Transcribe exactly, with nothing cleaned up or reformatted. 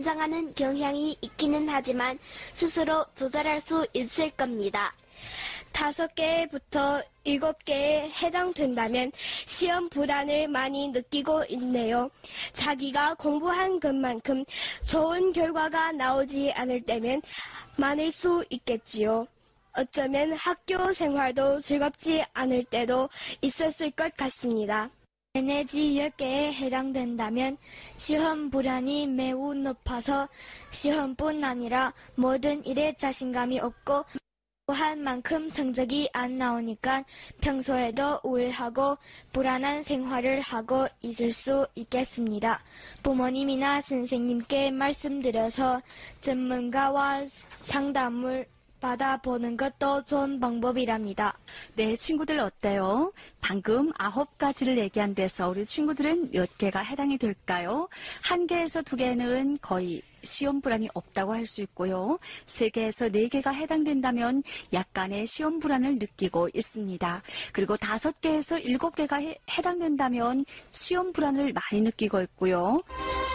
연상하는 경향이 있기는 하지만 스스로 조절할 수 있을 겁니다. 다섯 개부터 일곱 개에 해당된다면 시험 불안을 많이 느끼고 있네요. 자기가 공부한 것만큼 좋은 결과가 나오지 않을 때면 많을 수 있겠지요. 어쩌면 학교 생활도 즐겁지 않을 때도 있었을 것 같습니다. 에너지 열 개에 해당된다면 시험 불안이 매우 높아서 시험뿐 아니라 모든 일에 자신감이 없고 한 만큼 성적이 안 나오니까 평소에도 우울하고 불안한 생활을 하고 있을 수 있겠습니다. 부모님이나 선생님께 말씀드려서 전문가와 상담을 받아보는 것도 좋은 방법이랍니다. 네, 친구들 어때요? 방금 아홉 가지를 얘기한 데서 우리 친구들은 몇 개가 해당이 될까요? 한 개에서 두 개는 거의 시험 불안이 없다고 할 수 있고요. 세 개에서 네 개가 해당된다면 약간의 시험 불안을 느끼고 있습니다. 그리고 다섯 개에서 일곱 개가 해당된다면 시험 불안을 많이 느끼고 있고요.